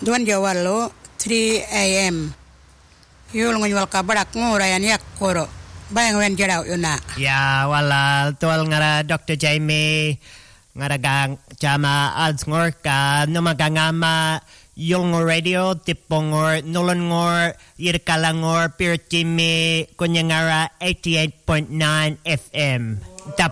Duan jawalo 3 a.m. Yul ngunwal kabrak ngurayan yak koro. Bayang wen jaraw yuna. Ya wala tual ngara Dr. Jamie ngaragang jama ads ngor ka numagangama yung radio tipongor nulongor yirkalangor pirtimi kunyangara 88.9 FM.